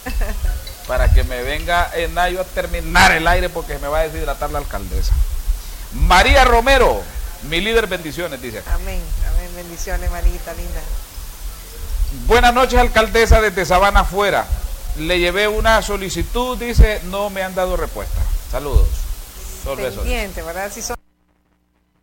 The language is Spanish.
para que me venga en Nayo a terminar el aire porque me va a deshidratar la alcaldesa. María Romero, mi líder, bendiciones, dice acá. Amén, amén, bendiciones, Marita linda. Buenas noches, alcaldesa, desde Sabana afuera. Le llevé una solicitud, dice, no me han dado respuesta. Saludos. Pendiente, ¿verdad? Si son